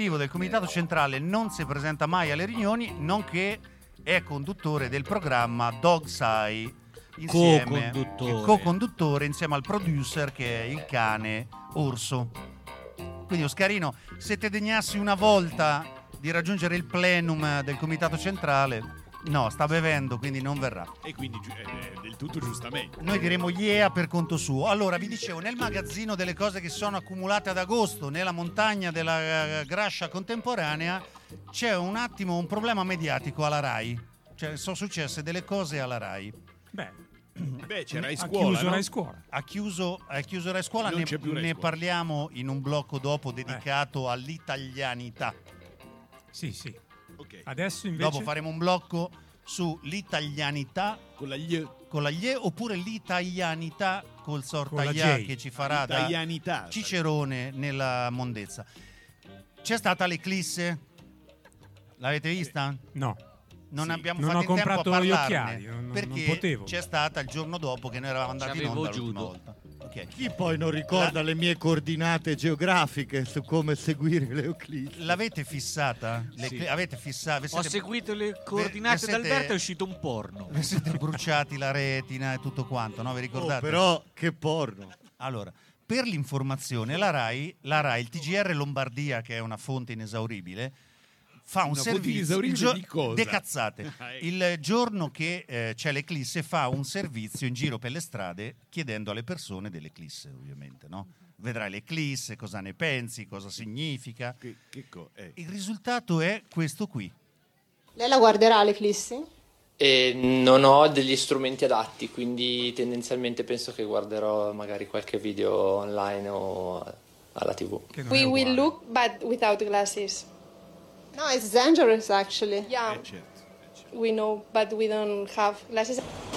esecutivo del Comitato Centrale, non si presenta mai alle riunioni, nonché è conduttore del programma Dog's Eye, insieme co-conduttore insieme al producer che è il cane Orso. Quindi Oscarino, se te degnassi una volta di raggiungere il plenum del Comitato Centrale, no, sta bevendo, quindi non verrà. E quindi del tutto giustamente. Noi diremo yeah per conto suo. Allora, vi dicevo, nel magazzino delle cose che sono accumulate ad agosto nella montagna della Grascia contemporanea c'è un problema mediatico alla Rai. Cioè, sono successe delle cose alla Rai. Beh, c'è Rai Ha Scuola, chiuso no? Rai Scuola. Ha chiuso Rai Scuola, Non c'è più Rai ne Scuola. parliamo in un blocco dopo dedicato all'italianità. Sì, sì. Ok. Adesso invece Dopo faremo un blocco sull'italianità Con la gli... con la glie oppure l'italianità col Con la sortaglia J. che ci farà da Italianità. Cicerone nella mondezza. C'è stata l'eclisse? L'avete vista? no. Non Sì. abbiamo Non fatto ho in tempo a comprato gli parlarne occhiali, non perché potevo. c'è stata il giorno dopo che noi eravamo andati in C'avevo onda l'ultima judo. volta. Ok. Chi poi non ricorda le mie coordinate geografiche su come seguire le eclissi? L'avete fissata? Sì. Avete fissato? Ho seguito le coordinate siete- d'Alberto, è uscito un porno. Vi siete bruciati la retina e tutto quanto, no? Vi ricordate? Però che porno. Allora, per l'informazione, la Rai, il TGR Lombardia, che è una fonte inesauribile, fa un Una fonte servizio inesauribile di cosa? de cazzate. Il giorno che c'è l'eclisse fa un servizio in giro per le strade chiedendo alle persone dell'eclisse, ovviamente, no? Vedrai l'eclisse, cosa ne pensi, cosa significa. Il risultato è questo qui. Lei la guarderà l'eclissi? E non ho degli strumenti adatti, quindi tendenzialmente penso che guarderò magari qualche video online o alla TV. che non We è will uguale. look, but without glasses. No, it's dangerous actually. Yeah, Certo. we know, but we don't have glasses.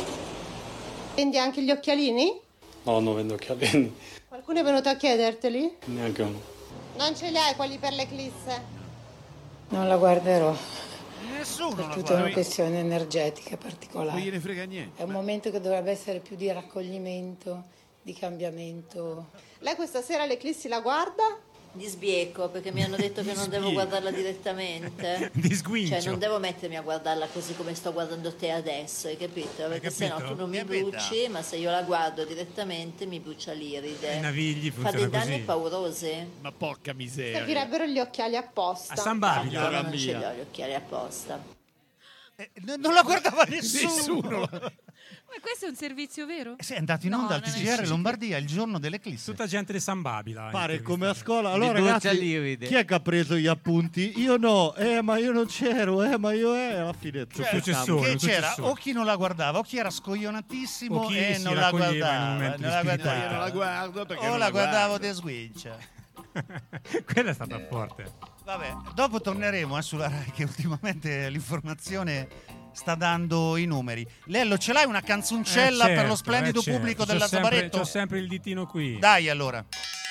Vendi anche gli occhialini? No, non vendo occhiali, Qualcuno è venuto a chiederteli? neanche uno. Non ce li hai quelli per l'eclisse? Non la guarderò, Nessuno per la tutta guarda. una questione energetica Non particolare. gliene frega niente. È un momento che dovrebbe essere più di raccoglimento, di cambiamento. Lei questa sera l'eclissi la guarda? Di sbieco, perché mi hanno detto che non devo guardarla direttamente. Di sguincio. Cioè non devo mettermi a guardarla così come sto guardando te adesso, hai capito? Perché capito? sennò tu non mi Capito? bruci, ma se io la guardo direttamente mi brucia I l'iride. navigli Fa dei funziona danni così. paurosi. Ma porca miseria. Servirebbero gli occhiali apposta. A San Babila. Allora non ce li ho gli occhiali apposta. Non la guardava nessuno. Nessuno. Ma questo è un servizio vero? Sì, è andato in No, onda al non è TGR vero. Lombardia il giorno dell'eclisse. Tutta gente di San Babila. Pare intervistata. come a scuola. Allora Mi brucia ragazzi, l'iride. chi è che ha preso gli appunti? Io no, ma io non c'ero, ma io alla fine Cioè, successore, che un c'era successore. o chi non la guardava o chi era scoglionatissimo O chi e si non la raccoglieva in un guardava, momento non di la spiritualità. Io non la guardo perché o non la guardavo guardo. de sguincia. Quella è stata forte. Vabbè, dopo torneremo sulla Rai che ultimamente l'informazione sta dando i numeri. Lello, ce l'hai una canzoncella per lo splendido pubblico del C'ho Lazzabaretto? sempre il ditino qui. Dai allora.